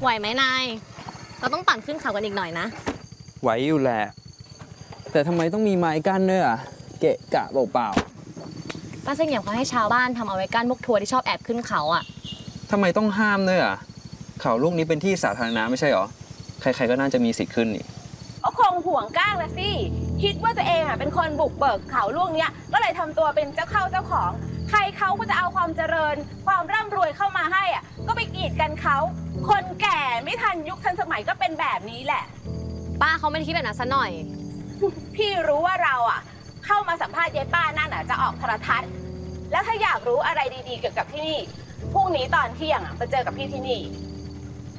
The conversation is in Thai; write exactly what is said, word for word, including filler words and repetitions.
ไหวไหมนายเราต้องปั่นขึ้นเขากันอีกหน่อยนะไหวอยู่แหละแต่ทำไมต้องมีไม้กั้นด้วยอ่ะเกะกะเปล่าป้าเสี่ยงเขาให้ชาวบ้านทำเอาไว้กั้นพวกทัวร์ที่ชอบแอบขึ้นเขาอ่ะๆทำไมต้องห้ามด้วยอ่ะเขาลูกนี้เป็นที่สาธารณะไม่ใช่หรอใครๆก็น่าจะมีสิทธิ์ขึ้นนี่ก็คงห่วงก้างละสิคิดว่าตัวเองอ่ะเป็นคนบุกเบิกเขาลูกเนี้ยก็เลยทำตัวเป็นเจ้าเข้าเจ้าของใครเขาก็จะเอาความเจริญความร่ำรวยเข้ามาให้อ่ะก็ไปกีดกันเขาคนแก่ไม่ทันยุคทันสมัยก็เป็นแบบนี้แหละป้าเขาไม่ได้คิดแบบนั้นซะหน่อยพี่รู้ว่าเราอ่ะเข้ามาสัมภาษณ์ยายป้านั่นอ่ะจะออกโทรทัศน์แล้วถ้าอยากรู้อะไรดีๆเกี่ยวกับที่นี่พรุ่งนี้ตอนเที่ยงอ่ะมาเจอกับพี่ที่นี่